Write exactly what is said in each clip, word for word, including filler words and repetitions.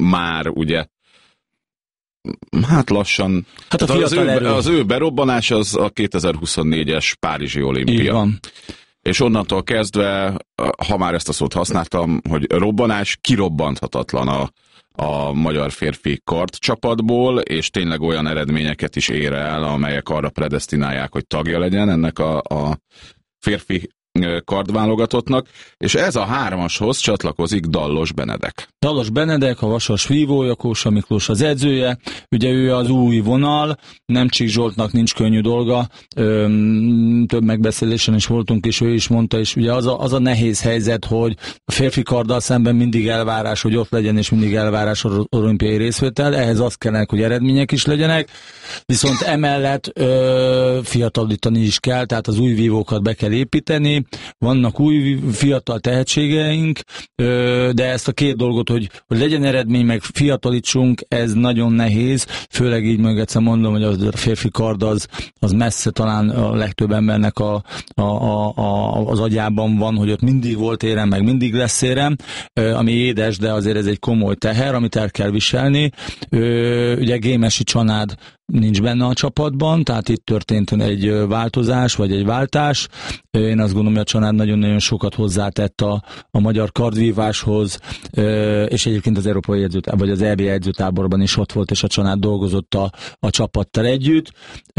már ugye hát lassan, hát a az, ő, az ő berobbanás az a kétezer-huszonnégyes Párizsi olimpia. Így van. És onnantól kezdve, ha már ezt a szót használtam, hogy robbanás, kirobbanthatatlan a, a magyar férfi kardcsapatból, és tényleg olyan eredményeket is ér el, amelyek arra predesztinálják, hogy tagja legyen ennek a, a férfi kardválogatottnak, és ez a hármashoz csatlakozik Dallos Benedek. Dallos Benedek, a Vasas vívója, Kósa Miklós az edzője, ugye ő az új vonal, Nemcsik Zsoltnak nincs könnyű dolga, Öm, több megbeszélésen is voltunk, és ő is mondta, és ugye az a, az a nehéz helyzet, hogy a férfi karddal szemben mindig elvárás, hogy ott legyen, és mindig elvárás az olimpiai részvétel, ehhez azt kellene, hogy eredmények is legyenek, viszont emellett ö, fiatalítani is kell, tehát az új vívókat be kell építeni, vannak új fiatal tehetségeink, de ezt a két dolgot, hogy, hogy legyen eredmény, meg fiatalítsunk, ez nagyon nehéz, főleg így meg egyszer mondom, hogy a férfi kard az, az messze talán a legtöbb embernek a, a, a, a, az agyában van, hogy ott mindig volt érem, meg mindig lesz érem, ami édes, de azért ez egy komoly teher, amit el kell viselni. Ugye Gémesi Csanád nincs benne a csapatban, tehát itt történt egy változás, vagy egy váltás. Én azt gondolom, hogy a Csanád nagyon-nagyon sokat hozzátett a, a magyar kardvíváshoz, és egyébként az Európai Edzőtáborban, vagy az é bé edzőtáborban is ott volt, és a Csanád dolgozott a, a csapattal együtt.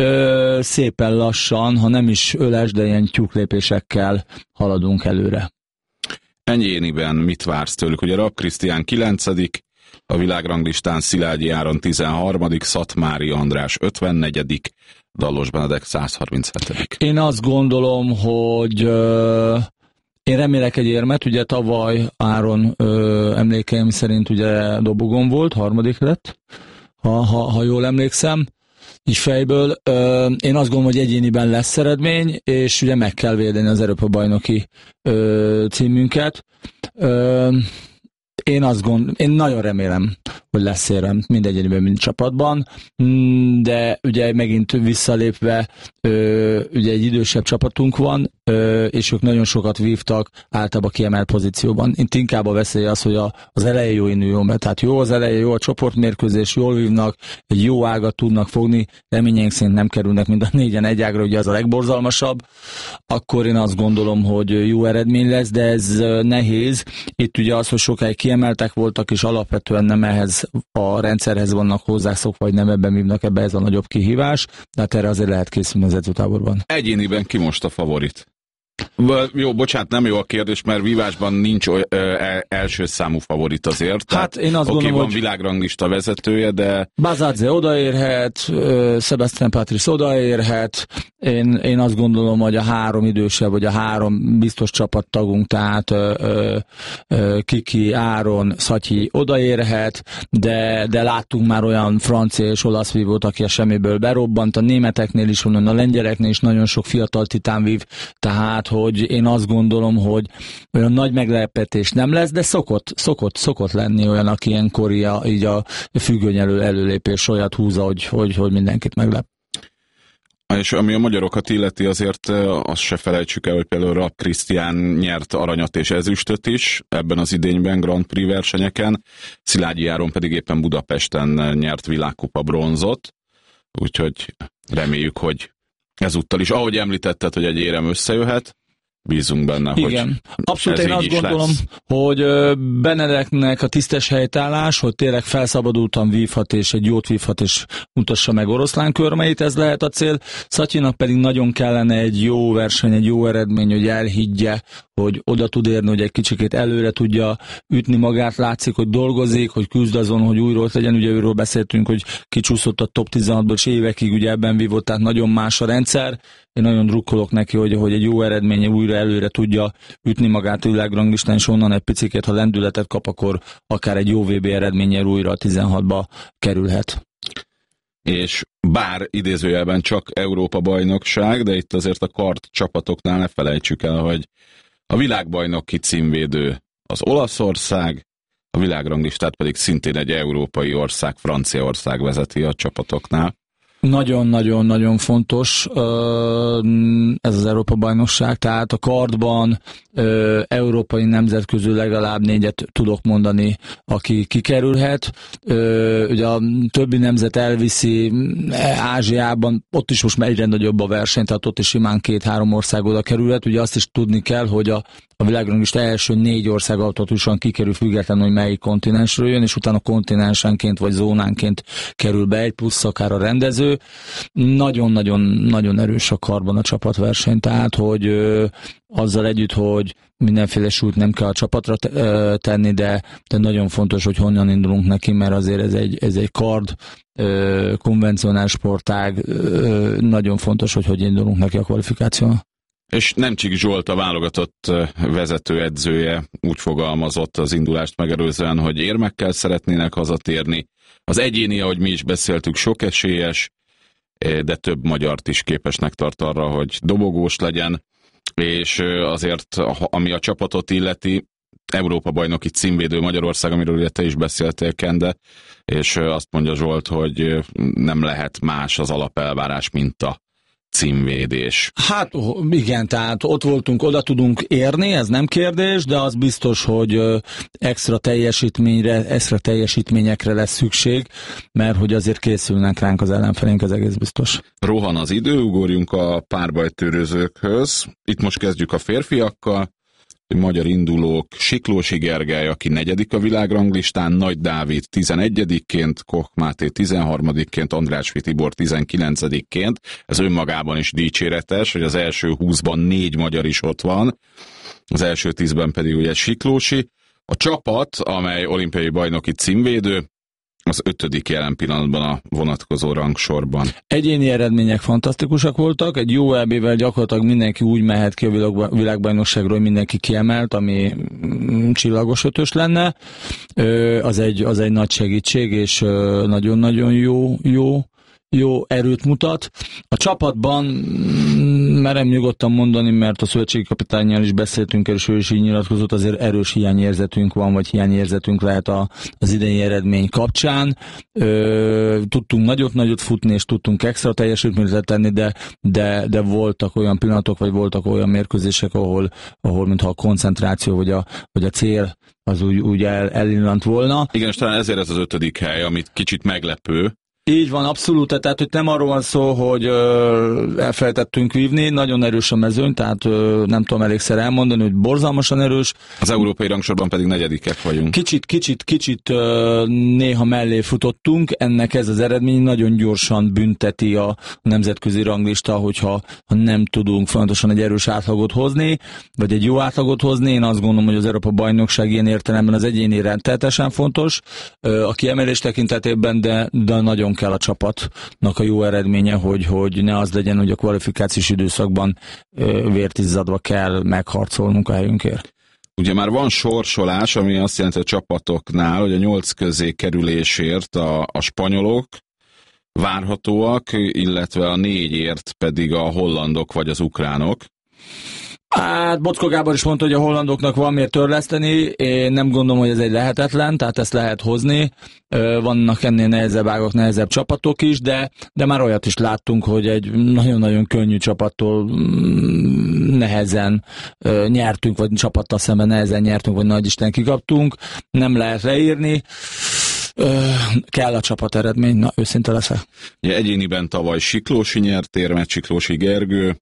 Szépen lassan, ha nem is öles, de ilyen tyúklépésekkel haladunk előre. Enyéniben mit vársz tőlük? Ugye Rapp Krisztián kilencedik, a világranglistán Szilágyi Áron tizenharmadik, Szatmári András ötvennegyedik, Dallos Benedek százharminchetedik. Én azt gondolom, hogy euh, én remélek egy érmet, ugye tavaly Áron euh, emlékeim szerint ugye dobogon volt, harmadik lett, ha, ha, ha jól emlékszem, így fejből. Euh, én azt gondolom, hogy egyéniben lesz eredmény, és ugye meg kell védeni az Európa-bajnoki euh, címünket. Euh, Én azt gondolom, én nagyon remélem, hogy lesz érem mindegyikben, mind csapatban, de ugye megint visszalépve, ugye egy idősebb csapatunk van, és ők nagyon sokat vívtak, általában kiemelt pozícióban. Itt inkább a veszély az, hogy a, az eleje jó induljon, tehát jó az eleje, jó a csoportmérkőzés, jól vívnak, egy jó ágat tudnak fogni, reményeink szerint nem kerülnek mind a négyen egy ágra, ugye az a legborzalmasabb, akkor én azt gondolom, hogy jó eredmény lesz, de ez nehéz. Itt ugye az, hogy sokáig kiemeltek voltak, és alapvetően nem ehhez a rendszerhez vannak hozzászokva, vagy nem ebben vívnak, ebbe ez a nagyobb kihívás, de hát erre azért lehet készülni az edzőtáborban. Egyéniben ki most a favorit? Jó, bocsánat, nem jó a kérdés, mert vívásban nincs oly, ö, első számú favorit azért. Hát én azt oké, gondolom, van világranglista vezetője, de... Bazadze odaérhet, Sebastian Patrice odaérhet, én, én azt gondolom, hogy a három idősebb, vagy a három biztos csapattagunk, tehát ö, ö, Kiki, Áron, Szatyi odaérhet, de, de láttunk már olyan francia és olasz vívót, aki a semmiből berobbant, a németeknél is, onnan a lengyeleknél is nagyon sok fiatal titán vív, tehát hogy én azt gondolom, hogy olyan nagy meglepetés nem lesz, de szokott, szokott, szokott lenni olyan, aki ilyenkor így a függöny elő, előlépés olyat húzza, hogy, hogy, hogy mindenkit meglep. És ami a magyarokat illeti, azért azt se felejtsük el, hogy például Rapp Krisztián nyert aranyat és ezüstöt is ebben az idényben Grand Prix versenyeken, Szilágyi Áron pedig éppen Budapesten nyert világkupa bronzot, úgyhogy reméljük, hogy ezúttal is, ahogy említetted, hogy egy érem összejöhet, bízunk benne, igen. Hogy abszolút én azt gondolom, lesz. Hogy Benedeknek a tisztes helytállás, hogy tényleg felszabadultan vívhat, és egy jót vívhat, és mutassa meg oroszlán körmeit, ez lehet a cél. Szatyinak pedig nagyon kellene egy jó verseny, egy jó eredmény, hogy elhiggye, hogy oda tud érni, hogy egy kicsikét előre tudja ütni magát, látszik, hogy dolgozik, hogy küzd azon, hogy újra ott legyen, ugye őről beszéltünk, hogy kicsúszott a top tizenhatból, és évekig ugye ebben vívott, tehát nagyon más a rendszer. Én nagyon drukkolok neki, hogy, hogy egy jó eredménye újra előre tudja ütni magát a világranglistán, és onnan egy picikét, ha lendületet kap, akkor akár egy jó vé bé eredménnyel újra a tizenhatba kerülhet. És bár idézőjelben csak Európa bajnokság, de itt azért a kard csapatoknál ne felejtsük el, hogy a világbajnoki címvédő az Olaszország, a világranglistát pedig szintén egy európai ország, Franciaország vezeti a csapatoknál. Nagyon-nagyon-nagyon fontos ez az Európa-bajnokság, tehát a kardban európai nemzet közül legalább négyet tudok mondani, aki kikerülhet. Ugye a többi nemzet elviszi Ázsiában, ott is most már egyre nagyobb a verseny, tehát ott is simán két-három ország oda kerülhet. Ugye azt is tudni kell, hogy a A világranglista első négy ország automatikusan kikerül, függetlenül, hogy melyik kontinensről jön, és utána kontinensenként vagy zónánként kerül be egy, plusz akár a rendező. Nagyon-nagyon-nagyon erős a karban a csapatverseny, tehát, hogy ö, azzal együtt, hogy mindenféle súlyt nem kell a csapatra tenni, de, de nagyon fontos, hogy honnan indulunk neki, mert azért ez egy, ez egy kard, ö, konvencionális sportág, ö, nagyon fontos, hogy hogy indulunk neki a kvalifikációval. És Nemcsik Zsolt, a válogatott vezetőedzője úgy fogalmazott az indulást megelőzően, hogy érmekkel szeretnének hazatérni. Az egyéni, ahogy mi is beszéltük, sok esélyes, de több magyart is képesnek tart arra, hogy dobogós legyen, és azért, ami a csapatot illeti, Európa-bajnoki címvédő Magyarország, amiről ugye te is beszéltél, Kende, és azt mondja Zsolt, hogy nem lehet más az alapelvárás, mint a címvédés. Hát igen, tehát ott voltunk, oda tudunk érni, ez nem kérdés, de az biztos, hogy extra teljesítményre, extra teljesítményekre lesz szükség, mert hogy azért készülnek ránk az ellenfelénk, az egész biztos. Rohan az idő, ugorjunk a párbajtőrözőkhöz. Itt most kezdjük a férfiakkal. Magyar indulók: Siklósi Gergely, aki negyedik a világranglistán, Nagy Dávid tizenegyedikként, Koch Máté tizenharmadikként, Andrássy Tibor tizenkilencedikként. Ez önmagában is dicséretes, hogy az első húszban négy magyar is ott van, az első tízben pedig ugye Siklósi. A csapat, amely olimpiai bajnoki címvédő, az ötödik jelen pillanatban a vonatkozó rangsorban. Egyéni eredmények fantasztikusak voltak, egy jó é bével gyakorlatilag mindenki úgy mehet ki a világbajnokságról, hogy mindenki kiemelt, ami csillagos ötös lenne. Az egy, az egy nagy segítség, és nagyon-nagyon jó, jó. jó erőt mutat. A csapatban merem nyugodtan mondani, mert a szövetségi kapitánnyal is beszéltünk, és ő is így nyilatkozott, azért erős hiányérzetünk van, vagy hiányérzetünk lehet a, az idei eredmény kapcsán. Ö, tudtunk nagyot-nagyot futni, és tudtunk extra teljesítményt tenni, de, de, de voltak olyan pillanatok, vagy voltak olyan mérkőzések, ahol, ahol mintha a koncentráció, vagy a, vagy a cél az úgy, úgy el, elillant volna. Igen, és talán ezért ez az ötödik hely, amit kicsit meglepő. Így van, abszolút, tehát hogy nem arról van szó, hogy ö, elfelejtettünk vívni, nagyon erős a mezőny, tehát ö, nem tudom elégszer elmondani, hogy borzalmasan erős. Az európai rangsorban pedig negyedikek vagyunk. Kicsit, kicsit, kicsit ö, néha mellé futottunk, ennek ez az eredmény nagyon gyorsan bünteti a nemzetközi ranglista, hogyha ha nem tudunk fontosan egy erős átlagot hozni, vagy egy jó átlagot hozni. Én azt gondolom, hogy az Európa-bajnokság ilyen értelemben az egyéni rendteletesen fontos, ö, a kiemelés tekintetében, de, de nagyon kell a csapatnak a jó eredménye, hogy, hogy ne az legyen, hogy a kvalifikációs időszakban vértizzadva kell megharcolnunk a helyünkért. Ugye már van sorsolás, ami azt jelenti a csapatoknál, hogy a nyolc közé kerülésért a, a spanyolok várhatóak, illetve a négyért pedig a hollandok vagy az ukránok. Hát Boczko Gábor is mondta, hogy a hollandoknak van miért törleszteni, én nem gondolom, hogy ez egy lehetetlen, tehát ezt lehet hozni. Vannak ennél nehezebb ágak, nehezebb csapatok is, de, de már olyat is láttunk, hogy egy nagyon-nagyon könnyű csapattól nehezen nyertünk, vagy csapattal szemben nehezen nyertünk, vagy nagy Isten kikaptunk. Nem lehet leírni. Kell a csapat eredmény, na őszinte leszek. Ja, egyéniben tavaly Siklósi nyert érmet, Siklósi Gergő,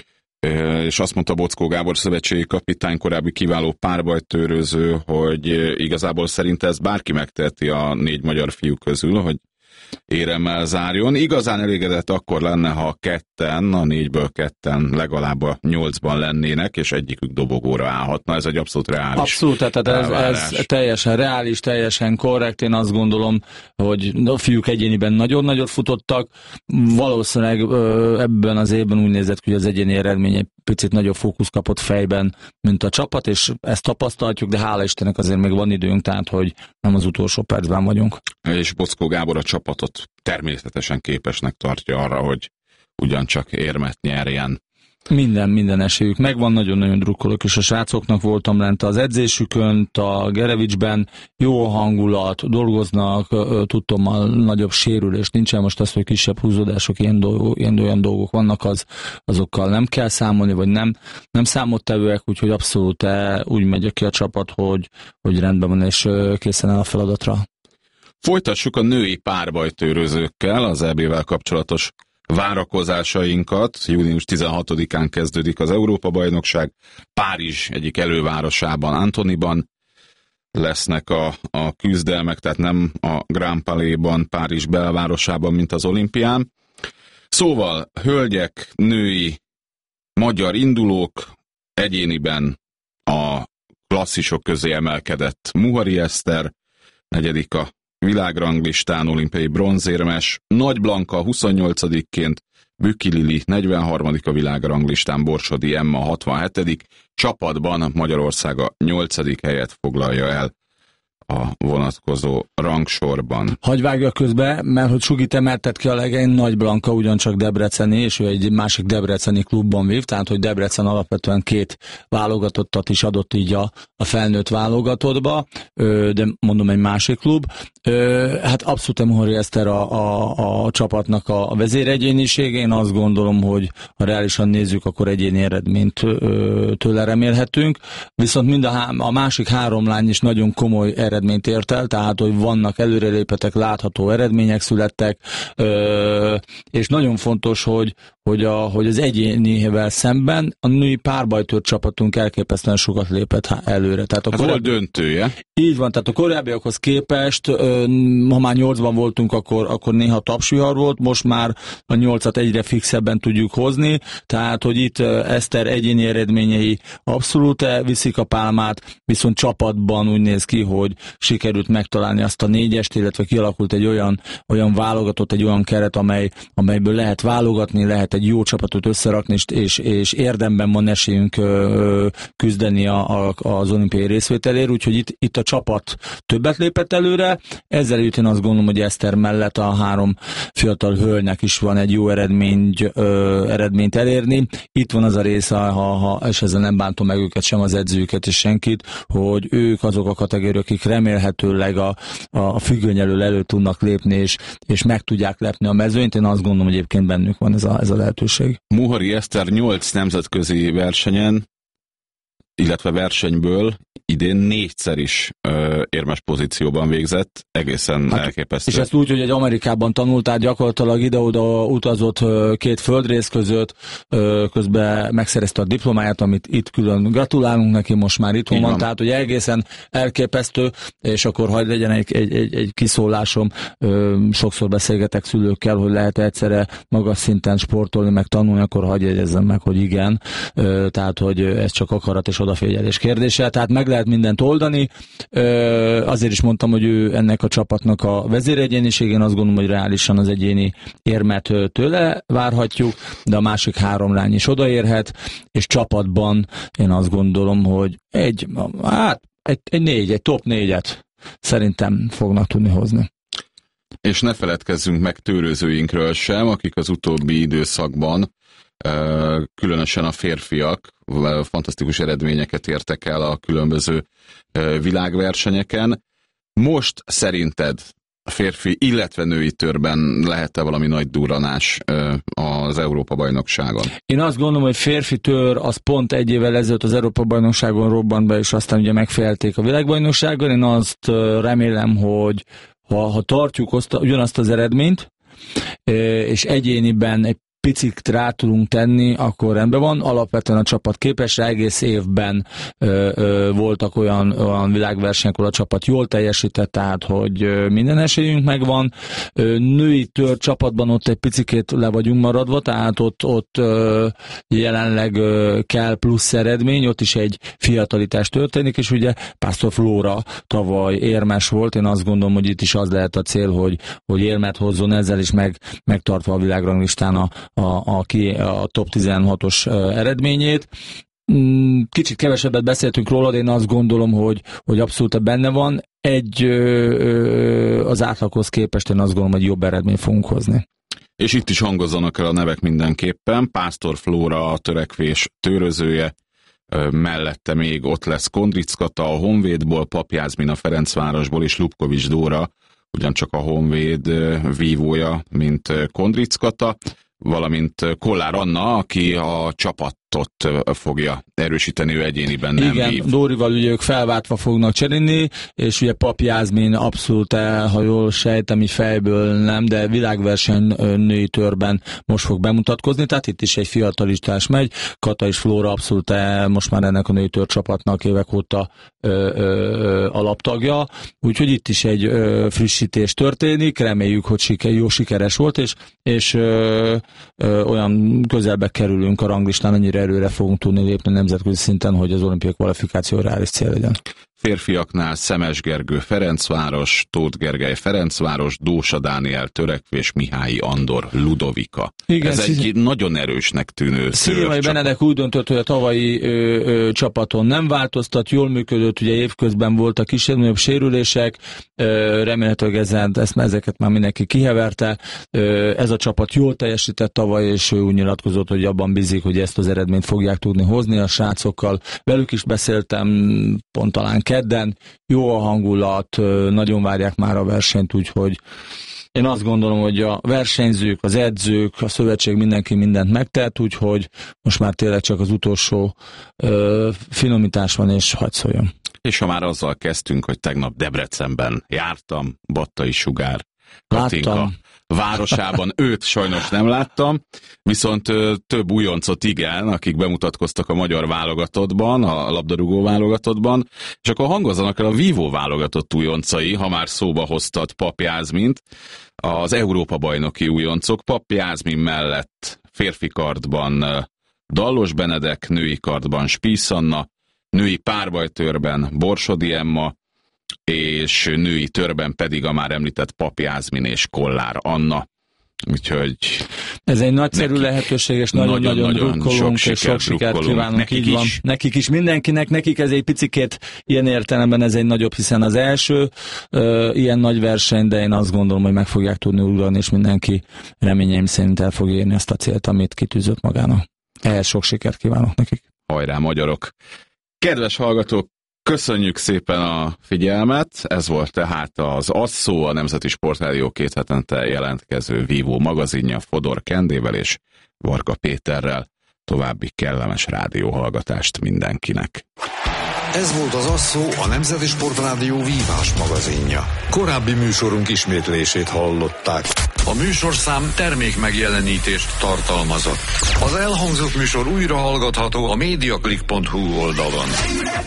és azt mondta Boczko Gábor szövetségi kapitány, korábbi kiváló párbajtőröző, hogy igazából szerinte ez bárki megteheti a négy magyar fiú közül, hogy éremmel zárjon. Igazán elégedett akkor lenne, ha a ketten, a négyből ketten legalább a nyolcban lennének, és egyikük dobogóra állhatna. Ez egy abszolút reális. Abszolút, tehát ez, ez teljesen reális, teljesen korrekt. Én azt gondolom, hogy a fiúk egyéniben nagyon-nagyot futottak. Valószínűleg ebben az évben úgy nézett, hogy az egyéni eredmény egy picit nagyobb fókusz kapott fejben, mint a csapat, és ezt tapasztaltjuk, de hála Istennek azért még van időnk, tehát hogy nem az utolsó percben vagyunk. És Boczko Gábor a csapatot természetesen képesnek tartja arra, hogy ugyancsak érmet nyerjen. Minden, minden esélyük megvan, nagyon-nagyon drukkolok, és a srácoknak voltam lent az edzésükön, a Gerevicsben, jó hangulat, dolgoznak, tudtommal nagyobb sérülés nincsen, most az, hogy kisebb húzódások, ilyen, dolgok, ilyen olyan dolgok vannak, az, azokkal nem kell számolni, vagy nem, nem számottevőek, úgyhogy abszolút úgy megy ki a csapat, hogy, hogy rendben van, és készen áll a feladatra. Folytassuk a női párbajtőrözőkkel az é bével kapcsolatos várakozásainkat. június tizenhatodikán kezdődik az Európa-bajnokság. Párizs egyik elővárosában, Antonyban lesznek a, a küzdelmek, tehát nem a Grand Palais-ban, Párizs belvárosában, mint az olimpián. Szóval hölgyek, női, magyar indulók, egyéniben a klasszisok közé emelkedett Muhari Eszter, negyedik a világranglistán, olimpiai bronzérmes, Nagy Blanka huszonnyolcadikként, Bükki Lili negyvenharmadik a világranglistán, Borsodi Emma hatvanhetedik Csapatban Magyarország a nyolcadik helyet foglalja el a vonatkozó rangsorban. Hagy vágja közbe, mert hogy Sugit emeltet ki a legény, Nagy Blanka ugyancsak debreceni, és ő egy másik debreceni klubban vív, tehát hogy Debrecen alapvetően két válogatottat is adott így a, a felnőtt válogatottba, de mondom egy másik klub. Hát abszolút Muhari Eszter a, a, a csapatnak a vezéregyéniség, én azt gondolom, hogy ha reálisan nézzük, akkor egyéni eredményt tőle remélhetünk, viszont mind a, há- a másik három lány is nagyon komoly eredményt ért el, tehát hogy vannak előrelépetek, látható eredmények születtek, és nagyon fontos, hogy, hogy, a, hogy az egyénivel szemben a női párbajtőr csapatunk elképesztően sokat lépett előre. Tehát a hát korábbi... volt döntője. Így van, tehát a korábbiakhoz képest, ha már nyolcban voltunk, akkor, akkor néha tapsvihar volt, most már a nyolcat egyre fixebben tudjuk hozni, tehát hogy itt Eszter egyéni eredményei abszolút viszik a pálmát, viszont csapatban úgy néz ki, hogy sikerült megtalálni azt a négyest, illetve kialakult egy olyan, olyan válogatott, egy olyan keret, amely, amelyből lehet válogatni, lehet egy jó csapatot összerakni, és, és érdemben van esélyünk küzdeni a, a, az olimpiai részvételért, úgyhogy itt, itt a csapat többet lépett előre, ezzel én azt gondolom, hogy Eszter mellett a három fiatal hölgynek is van egy jó eredményt, ö, eredményt elérni. Itt van az a része, ha, ha, és ezzel nem bántom meg őket, sem az edzőket és senkit, hogy ők azok a kategóriák, akik remélhetőleg a, a függöny elől elő tudnak lépni, és, és meg tudják lepni a mezőnyt. Én azt gondolom, hogy egyébként bennük van ez a, ez a lehetőség. Muhari Eszter nyolc nemzetközi versenyen, illetve versenyből idén négyszer is ö, érmes pozícióban végzett, egészen hát, elképesztő. És ezt úgy, hogy egy Amerikában tanult, tehát gyakorlatilag ide-oda utazott két földrész között, közben megszerezte a diplomáját, amit itt külön gratulálunk neki, most már itthon van, tehát hogy egészen elképesztő, és akkor hadd legyen egy, egy, egy, egy kiszólásom, sokszor beszélgetek szülőkkel, hogy lehet egyszerre magas szinten sportolni, meg tanulni, akkor hadd jegyezzem meg, hogy igen, tehát hogy ez csak akarat és odafigyelés kérdése, tehát meg lehet mindent oldani. Azért is mondtam, hogy ő ennek a csapatnak a vezéregyéniségén, azt gondolom, hogy reálisan az egyéni érmet tőle várhatjuk, de a másik három lány is odaérhet, és csapatban én azt gondolom, hogy egy, hát egy, egy négy, egy top négyet szerintem fognak tudni hozni. És ne feledkezzünk meg tőrözőinkről sem, akik az utóbbi időszakban, különösen a férfiak fantasztikus eredményeket értek el a különböző világversenyeken. Most szerinted a férfi, illetve női törben lehet-e valami nagy durranás az Európa-bajnokságon? Én azt gondolom, hogy férfi tör az pont egy évvel ezelőtt az Európa-bajnokságon robbant be, és aztán ugye megfejelték a világbajnokságon. Én azt remélem, hogy ha, ha tartjuk azt, ugyanazt az eredményt, és egyéniben egy picit rá tudunk tenni, akkor rendben van. Alapvetően a csapat képes, egész évben ö, ö, voltak olyan, olyan világversenyek, ahol a csapat jól teljesített, tehát hogy ö, minden esélyünk megvan. Ö, női tör csapatban ott egy picikét le vagyunk maradva, tehát ott, ott ö, jelenleg ö, kell plusz eredmény, ott is egy fiatalitás történik, és ugye Pásztor Flóra tavaly érmes volt, én azt gondolom, hogy itt is az lehet a cél, hogy, hogy érmet hozzon ezzel is meg, megtartva a világranglistán a A, a, a top tizenhatos eredményét. Kicsit kevesebbet beszéltünk róla, de én azt gondolom, hogy, hogy abszolút benne van. Egy az átlaghoz képest én azt gondolom, hogy jobb eredményt fogunk hozni. És itt is hangozzanak el a nevek mindenképpen. Pásztor Flóra, a Törekvés tőrözője, mellette még ott lesz Kondric Kata a Honvédból, Pap Jászmin a Ferencvárosból, és Lupkovics Dóra, ugyancsak a Honvéd vívója, mint Kondric Kata, valamint Kollár Anna, aki a csapatot fogja erősíteni, ő egyéniben nem Igen, vív. Dórival ugye ők felváltva fognak cserélni, és ugye Pap Jászmin abszolút, ha jól sejtem, így fejből nem, de világverseny női törben most fog bemutatkozni, tehát itt is egy fiatalistás megy. Kata és Flóra abszolút most már ennek a női tör csapatnak évek óta ö, ö, alaptagja, úgyhogy itt is egy ö, frissítés történik, reméljük, hogy siker, jó sikeres volt, és, és ö, ö, olyan közelbe kerülünk a ranglistán, annyira erőre fogunk tudni lépni nemzetközi szinten, hogy az olimpiai kvalifikáció reális cél legyen. Férfiaknál Szemes Gergő Ferencváros, Tóth Gergely Ferencváros, Dósa Dániel Törekvés, Mihályi Andor Ludovika. Igen, ez egy nagyon erősnek tűnő Szilvai Benedek úgy döntött, hogy a tavalyi ö, ö, csapaton nem változtat, jól működött, ugye évközben voltak kisebb sérülések, ö, remélhetőleg ezen, ezt, ezeket már mindenki kiheverte. Ö, ez a csapat jól teljesített tavaly, és ő úgy nyilatkozott, hogy abban bízik, hogy ezt az eredményt fogják tudni hozni a srácokkal. Velük is beszéltem pont talán kedden, jó a hangulat, nagyon várják már a versenyt, úgyhogy én azt gondolom, hogy a versenyzők, az edzők, a szövetség, mindenki mindent megtett, úgyhogy most már tényleg csak az utolsó ö, finomítás van, és hadd szóljon. És ha már azzal kezdtünk, hogy tegnap Debrecenben jártam, Battai Sugár Katinka Láttam. városában, őt sajnos nem láttam, viszont több újoncot igen, akik bemutatkoztak a magyar válogatottban, a labdarúgó válogatottban, és akkor hangozzanak el a vívó válogatott újoncai, ha már szóba hoztad Pap Jászmint, az Európa-bajnoki újoncok. Pap Jászmin mellett férfi kardban Dallos Benedek, női kardban Spiess Anna, női párbajtőrben Borsodi Emma, és női törben pedig a már említett Pap Jászmin és Kollár Anna. Úgyhogy ez egy nagyszerű nekik, lehetőség, és nagyon-nagyon drukkolunk, és sok sikert kívánunk, nekik így van. Is. Nekik is, mindenkinek, nekik ez egy picikét ilyen értelemben ez egy nagyobb, hiszen az első ö, ilyen nagy verseny, de én azt gondolom, hogy meg fogják tudni ugrani, és mindenki reményeim szerint el fog érni ezt a célt, amit kitűzött magának. Ehhez sok sikert kívánok nekik. Hajrá, magyarok! Kedves hallgatók, köszönjük szépen a figyelmet, ez volt tehát az Asszó, a Nemzeti Sportrádió két hetente jelentkező vívó magazinja Fodor Kendével és Varga Péterrel. További kellemes rádióhallgatást mindenkinek. Ez volt az Asszó, a Nemzeti Sportrádió vívás magazinja. Korábbi műsorunk ismétlését hallották. A műsorszám termék megjelenítést tartalmazott. Az elhangzott műsor újra hallgatható a mediaclick pont hu oldalon.